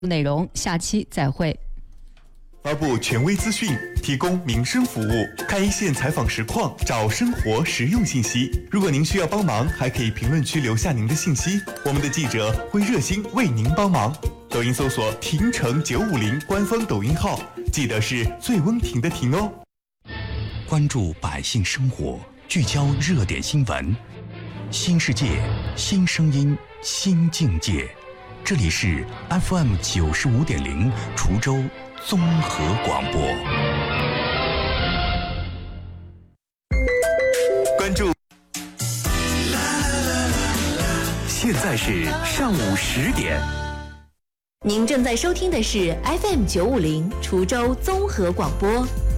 内容，下期再会。 发布权威资讯，提供民生服务，看一线采访实况，找生活实用信息。如果您需要帮忙，还可以评论区留下您的信息，我们的记者会热心为您帮忙。抖音搜索亭城950官方抖音号，记得是最温婷的婷哦。 关注百姓生活，聚焦热点新闻，新世界，新声音，新境界。这里是 FM 95.0滁州综合广播。 关注。 现在是上午10点。 您正在收听的是 FM 950滁州综合广播。